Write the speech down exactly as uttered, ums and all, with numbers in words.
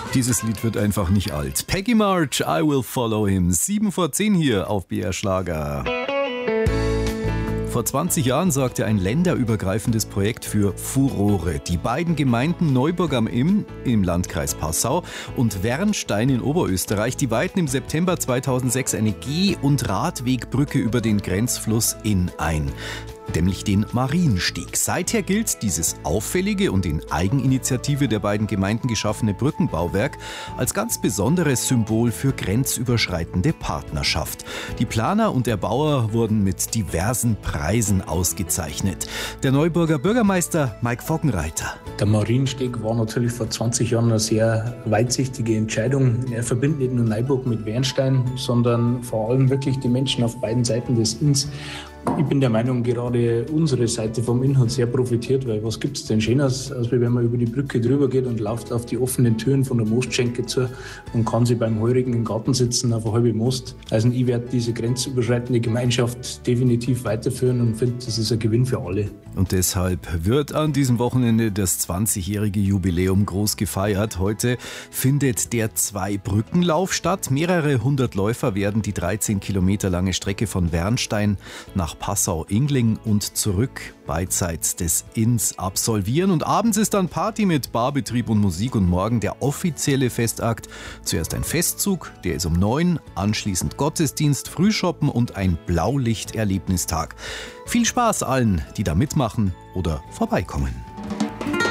Dieses Lied wird einfach nicht alt. Peggy March, I Will Follow Him. sieben vor zehn hier auf B R Schlager. Vor zwanzig Jahren sorgte ein länderübergreifendes Projekt für Furore. Die beiden Gemeinden Neuburg am Inn im Landkreis Passau und Wernstein in Oberösterreich, die weihten im September zweitausendsechs eine Geh- und Radwegbrücke über den Grenzfluss Inn ein, nämlich den Mariensteg. Seither gilt dieses auffällige und in Eigeninitiative der beiden Gemeinden geschaffene Brückenbauwerk als ganz besonderes Symbol für grenzüberschreitende Partnerschaft. Die Planer und Erbauer wurden mit diversen Preisen ausgezeichnet. Der Neuburger Bürgermeister Mike Foggenreiter. Der Mariensteg war natürlich vor zwanzig Jahren eine sehr weitsichtige Entscheidung. Er verbindet nicht nur Neuburg mit Wernstein, sondern vor allem wirklich die Menschen auf beiden Seiten des Inns. Ich bin der Meinung, gerade unsere Seite vom Inn hat sehr profitiert, weil was gibt es denn Schöneres, als wenn man über die Brücke drüber geht und läuft auf die offenen Türen von der Mostschenke zu und kann sich beim Heurigen im Garten sitzen auf einer halben Most. Also ich werde diese grenzüberschreitende Gemeinschaft definitiv weiterführen und finde, das ist ein Gewinn für alle. Und deshalb wird an diesem Wochenende das zwanzigjährige Jubiläum groß gefeiert. Heute findet der Zwei-Brücken-Lauf statt. Mehrere hundert Läufer werden die dreizehn Kilometer lange Strecke von Wernstein nach Passau-Ingling und zurück beidseits des Inns absolvieren. Und abends ist dann Party mit Barbetrieb und Musik und morgen der offizielle Festakt. Zuerst ein Festzug, der ist um neun, anschließend Gottesdienst, Frühshoppen und ein Blaulicht-Erlebnistag. Viel Spaß allen, die da mitmachen oder vorbeikommen.